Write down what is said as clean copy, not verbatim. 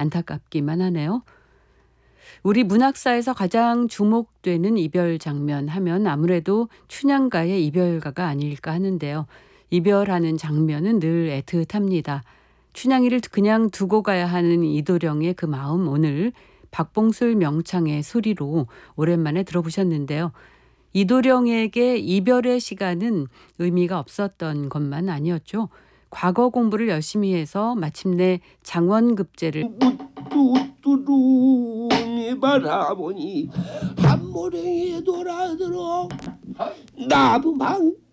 안타깝기만 하네요. 우리 문학사에서 가장 주목되는 이별 장면 하면 아무래도 춘향가의 이별가가 아닐까 하는데요. 이별하는 장면은 늘 애틋합니다. 춘향이를 그냥 두고 가야 하는 이도령의 그 마음, 오늘 박봉술 명창의 소리로 오랜만에 들어보셨는데요. 이도령에게 이별의 시간은 의미가 없었던 것만 아니었죠. 과거 공부를 열심히 해서 마침내 장원급제를 뚜뚜뚜둥이 바라보니 한모랭이 돌아들어 나무만